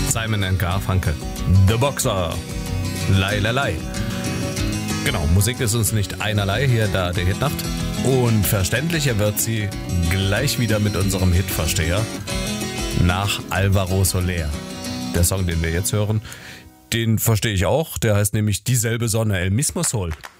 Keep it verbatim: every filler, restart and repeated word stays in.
Simon and Garfunkel, The Boxer, Lai Lai Lai. Genau, Musik ist uns nicht einerlei, hier da der Hitnacht. Und verständlicher wird sie gleich wieder mit unserem Hitversteher nach Alvaro Soler. Der Song, den wir jetzt hören, den verstehe ich auch. Der heißt nämlich Dieselbe Sonne, El Mismo Sol.